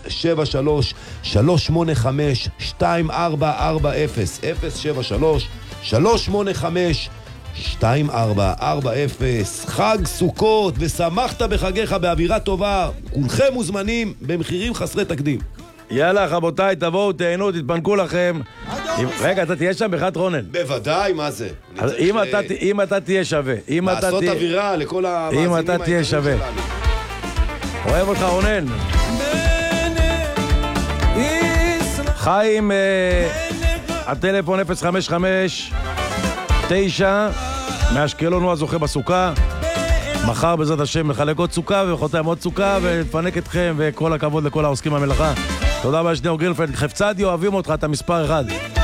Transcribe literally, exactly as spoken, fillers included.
שבע שלוש שלוש שמונה חמש שתיים ארבע ארבע אפס אפס שבע שלוש שלוש שמונה חמש שתיים ארבע ארבע אפס. חג סוכות ושמחת בחגיך באווירה טובה, כולכם מוזמנים במחירים חסרי תקדים. יאללה רבותיי, תבואו, תהנו, תתפנקו לכם. רגע, אתה תהיה שם בחת רונן? בוודאי, מה זה? אם אתה תהיה שווה, לעשות אווירה לכל המאזינים, אם אתה תהיה שווה. אוהב אותך רונן. חיים, הטלפון אפס חמש חמש תשע מאשקלון הוא הזוכה בסוכה. מחר בעזרת השם נחלק עוד סוכה וחותם עוד סוכה ונפנק אתכם, וכל הכבוד לכל העוסקים במלאכה. תודה רבה שניאור גרינפלד. חפצדי, אוהבים אותך, אתה מספר אחד.